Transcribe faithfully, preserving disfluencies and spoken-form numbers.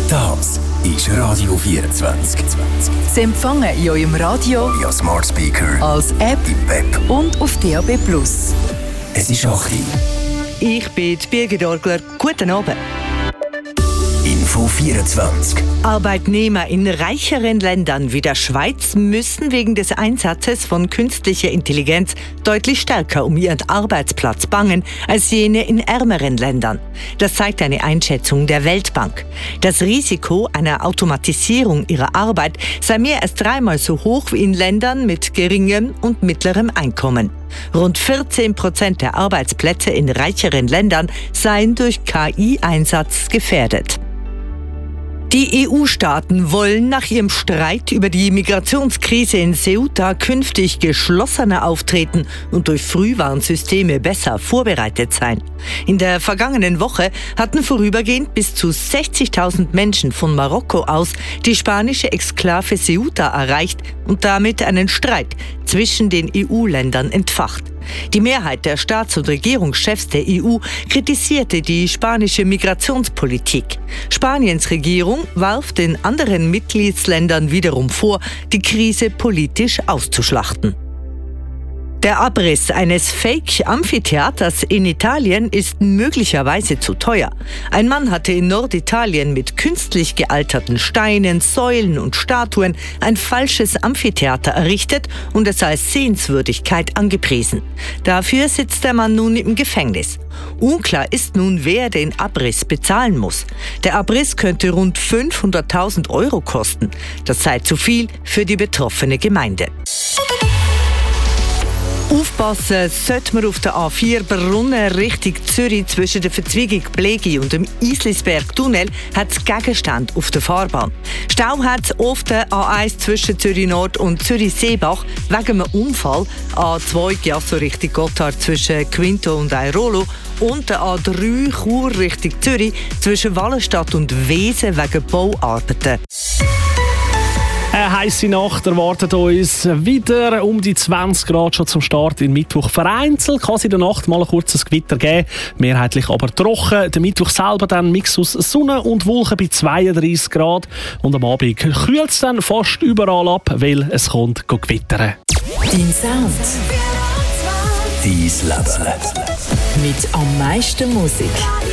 Das ist Radio vierundzwanzig. Sie empfangen in eurem Radio, via Smart Speaker, als App im Web und auf D A B plus. Es ist acht Uhr. Ich bin Birgit Orgler. Guten Abend. Info vierundzwanzig. Arbeitnehmer in reicheren Ländern wie der Schweiz müssen wegen des Einsatzes von künstlicher Intelligenz deutlich stärker um ihren Arbeitsplatz bangen als jene in ärmeren Ländern. Das zeigt eine Einschätzung der Weltbank. Das Risiko einer Automatisierung ihrer Arbeit sei mehr als dreimal so hoch wie in Ländern mit geringem und mittlerem Einkommen. Rund vierzehn Prozent der Arbeitsplätze in reicheren Ländern seien durch K I-Einsatz gefährdet. Die E U-Staaten wollen nach ihrem Streit über die Migrationskrise in Ceuta künftig geschlossener auftreten und durch Frühwarnsysteme besser vorbereitet sein. In der vergangenen Woche hatten vorübergehend bis zu sechzigtausend Menschen von Marokko aus die spanische Exklave Ceuta erreicht und damit einen Streit zwischen den E U-Ländern entfacht. Die Mehrheit der Staats- und Regierungschefs der E U kritisierte die spanische Migrationspolitik. Spaniens Regierung warf den anderen Mitgliedsländern wiederum vor, die Krise politisch auszuschlachten. Der Abriss eines Fake-Amphitheaters in Italien ist möglicherweise zu teuer. Ein Mann hatte in Norditalien mit künstlich gealterten Steinen, Säulen und Statuen ein falsches Amphitheater errichtet und es als Sehenswürdigkeit angepriesen. Dafür sitzt der Mann nun im Gefängnis. Unklar ist nun, wer den Abriss bezahlen muss. Der Abriss könnte rund fünfhunderttausend Euro kosten. Das sei zu viel für die betroffene Gemeinde. Aufpassen sollte man auf der A vier Brunnen Richtung Zürich zwischen der Verzweigung Blegi und dem Islisberg-Tunnel hat es Gegenstände auf der Fahrbahn. Stau hat es auf der A eins zwischen Zürich Nord und Zürich-Seebach wegen einem Unfall. A zwei Giasso Richtung Gotthard zwischen Quinto und Airolo und der A drei Chur Richtung Zürich zwischen Wallenstadt und Wesen wegen Bauarbeiten. Eine heisse Nacht erwartet uns wieder um die zwanzig Grad schon zum Start in Mittwoch. Vereinzelt kann es in der Nacht mal ein kurzes Gewitter geben, mehrheitlich aber trocken. Der Mittwoch selber dann ein Mix aus Sonne und Wolken bei zweiunddreissig Grad. Und am Abend kühlt es dann fast überall ab, weil es kommt gewittern. Dein Sound. Dein Leben. Mit am meisten Musik.